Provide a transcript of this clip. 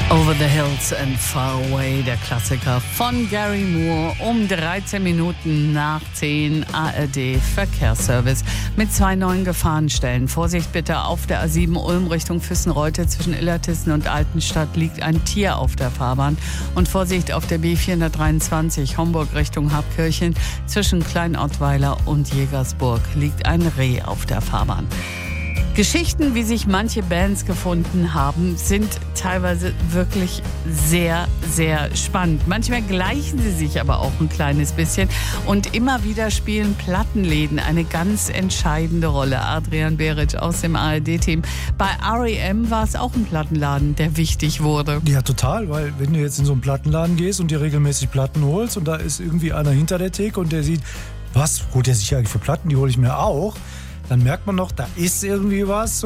Over the Hills and Far Away, der Klassiker von Gary Moore, um 13 Minuten nach 10, ARD Verkehrsservice mit 2 neuen Gefahrenstellen. Vorsicht bitte, auf der A7 Ulm Richtung Füssenreute zwischen Illertissen und Altenstadt liegt ein Tier auf der Fahrbahn. Und Vorsicht auf der B423 Homburg Richtung Habkirchen zwischen Kleinottweiler und Jägersburg liegt ein Reh auf der Fahrbahn. Geschichten, wie sich manche Bands gefunden haben, sind teilweise wirklich sehr, sehr spannend. Manchmal gleichen sie sich aber auch ein kleines bisschen und immer wieder spielen Plattenläden eine ganz entscheidende Rolle. Adrian Beric aus dem ARD-Team. Bei R.E.M. war es auch ein Plattenladen, der wichtig wurde. Ja, total, weil wenn du jetzt in so einen Plattenladen gehst und dir regelmäßig Platten holst und da ist irgendwie einer hinter der Theke und der sieht, was holt der sich eigentlich für Platten, die hole ich mir auch, dann merkt man noch, da ist irgendwie was.